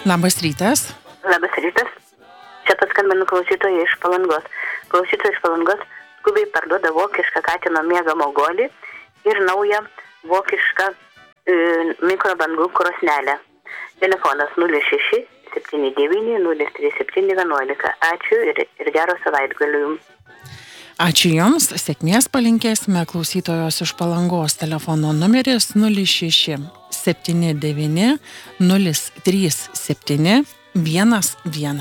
Labas rytas. Labas rytas. Čia paskambinu klausytojai iš Palangos. Klausytojai iš Palangos skubiai parduoda vokišką katino mėgamo guolį ir naują vokišką mikrobangų krosnelę. Telefonas 06 79 037 11. Ačiū ir gero savaitgalio jums. Ačiū Jums, sėkmės palinkėsime klausytojos iš Palangos. Telefono numeris 06 79 037 11.